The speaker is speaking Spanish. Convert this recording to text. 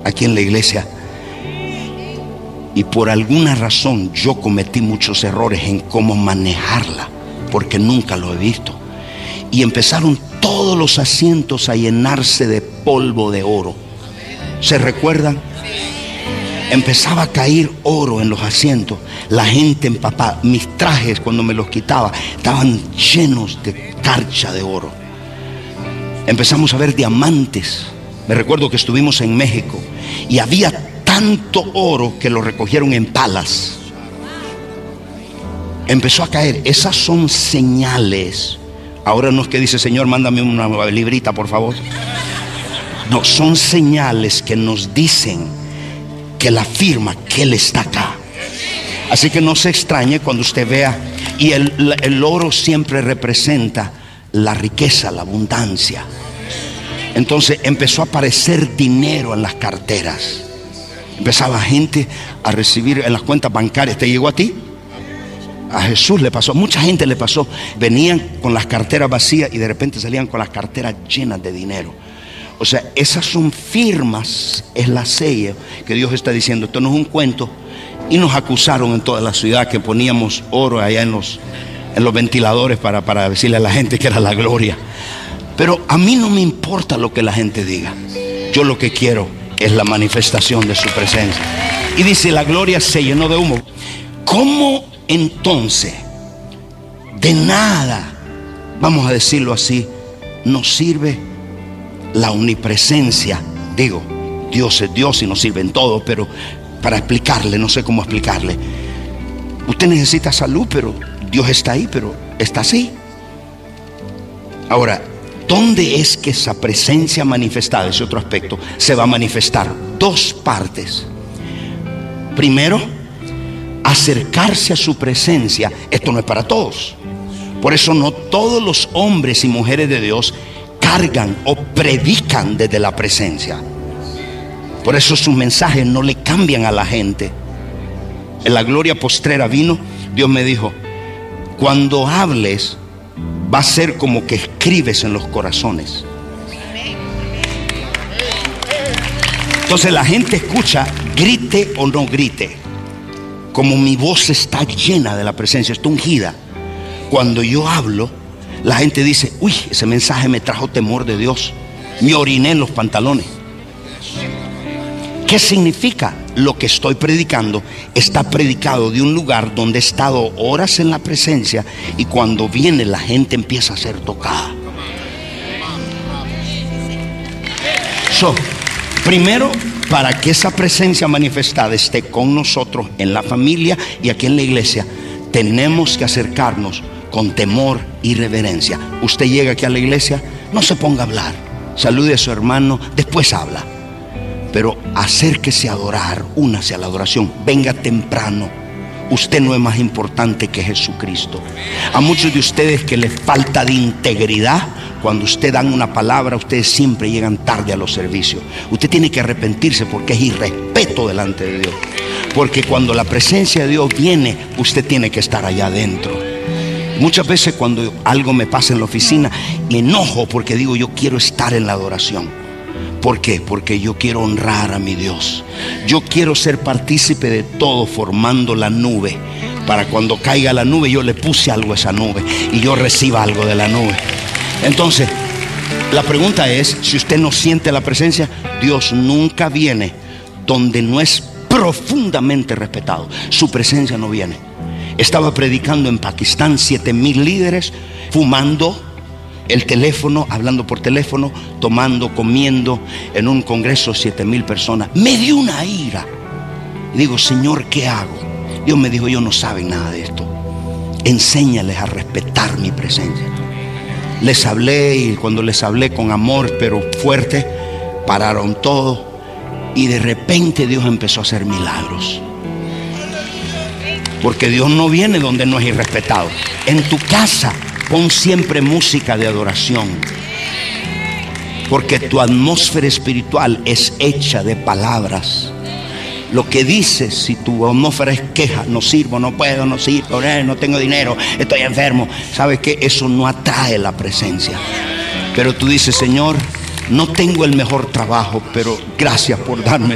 aquí en la iglesia. Y por alguna razón yo cometí muchos errores en cómo manejarla, porque nunca lo he visto. Y empezaron todos los asientos a llenarse de polvo de oro. ¿Se recuerdan? Empezaba a caer oro en los asientos. La gente empapada. Mis trajes, cuando me los quitaba, estaban llenos de escarcha de oro. Empezamos a ver diamantes. Me recuerdo que estuvimos en México y había tanto oro que lo recogieron en palas. Empezó a caer. Esas son señales. Ahora no es que dice: Señor, mándame una librita, por favor. No, son señales que nos dicen, que la afirma que Él está acá. Así que no se extrañe cuando usted vea. Y el oro siempre representa la riqueza, la abundancia. Entonces empezó a aparecer dinero en las carteras. Empezaba gente a recibir en las cuentas bancarias. ¿Te llegó a ti? A Jesús le pasó, mucha gente le pasó. Venían con las carteras vacías y de repente salían con las carteras llenas de dinero. O sea, esas son firmas, es la sella que Dios está diciendo. Esto no es un cuento. Y nos acusaron en toda la ciudad que poníamos oro allá en los ventiladores para decirle a la gente que era la gloria. Pero a mí no me importa lo que la gente diga. Yo lo que quiero es la manifestación de su presencia. Y dice: la gloria se llenó de humo. ¿Cómo entonces? De nada, vamos a decirlo así, nos sirve la omnipresencia. Digo, Dios es Dios y nos sirve en todo, pero para explicarle, no sé cómo explicarle. Usted necesita salud, pero Dios está ahí, pero está así. Ahora, ¿dónde es que esa presencia manifestada, ese otro aspecto, se va a manifestar? Dos partes. Primero, acercarse a su presencia. Esto no es para todos. Por eso no todos los hombres y mujeres de Dios cargan o predican desde la presencia. Por eso sus mensajes no le cambian a la gente. En la gloria postrera vino, Dios me dijo: cuando hables, va a ser como que escribes en los corazones. Entonces la gente escucha, grite o no grite. Como mi voz está llena de la presencia, está ungida. Cuando yo hablo, la gente dice: uy, ese mensaje me trajo temor de Dios. Me oriné en los pantalones. ¿Qué significa? Lo que estoy predicando está predicado de un lugar donde he estado horas en la presencia, y cuando viene la gente empieza a ser tocada. Primero, para que esa presencia manifestada esté con nosotros en la familia y aquí en la iglesia, tenemos que acercarnos con temor y reverencia. Usted llega aquí a la iglesia, no se ponga a hablar, salude a su hermano, después habla. Pero acérquese a adorar, únase a la adoración, venga temprano. Usted no es más importante que Jesucristo. A muchos de ustedes que les falta de integridad, cuando usted dan una palabra, ustedes siempre llegan tarde a los servicios. Usted tiene que arrepentirse, porque es irrespeto delante de Dios. Porque cuando la presencia de Dios viene, usted tiene que estar allá adentro. Muchas veces cuando algo me pasa en la oficina, me enojo porque digo: yo quiero estar en la adoración. ¿Por qué? Porque yo quiero honrar a mi Dios. Yo quiero ser partícipe de todo, formando la nube, para cuando caiga la nube yo le puse algo a esa nube y yo reciba algo de la nube. Entonces, la pregunta es: si usted no siente la presencia, Dios nunca viene donde no es profundamente respetado. Su presencia no viene. Estaba predicando en Pakistán, 7,000 líderes, fumando el teléfono, hablando por teléfono, tomando, comiendo, en un congreso, 7,000 personas. Me dio una ira. Y digo: Señor, ¿qué hago? Dios me dijo: ellos no saben nada de esto. Enséñales a respetar mi presencia. Les hablé, y cuando les hablé con amor pero fuerte, pararon todo. Y de repente Dios empezó a hacer milagros. Porque Dios no viene donde no es irrespetado. En tu casa, pon siempre música de adoración, porque tu atmósfera espiritual es hecha de palabras. Lo que dices, si tu atmósfera es queja: no sirvo, no puedo, no sirvo, no tengo dinero, estoy enfermo, ¿sabes qué? Eso no atrae la presencia. Pero tú dices: Señor, no tengo el mejor trabajo, pero gracias por darme